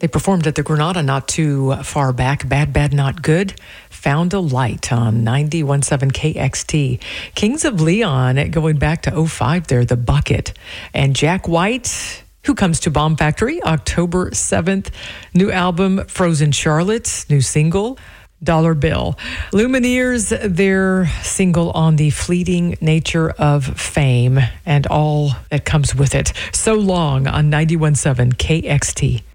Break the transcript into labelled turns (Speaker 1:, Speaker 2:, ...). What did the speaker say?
Speaker 1: They performed at the Granada not too far back. Bad, Bad, Not Good. Found a Light on 91.7 KXT. Kings of Leon going back to 05 there, The Bucket. And Jack White, who comes to Bomb Factory October 7th. New album, Frozen Charlotte. New single, Dollar Bill. Lumineers, their single on the fleeting nature of fame and all that comes with it. So Long on 91.7 KXT.